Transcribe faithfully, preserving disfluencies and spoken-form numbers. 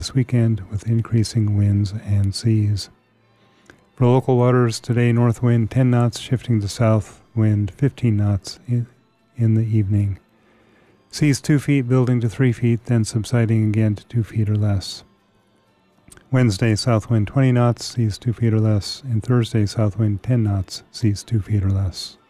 this weekend with increasing winds and seas. For local waters today, north wind ten knots, shifting to south wind fifteen knots in, in the evening. Seas two feet, building to three feet, then subsiding again to two feet or less. Wednesday, south wind twenty knots, seas two feet or less. And Thursday, south wind ten knots, seas two feet or less.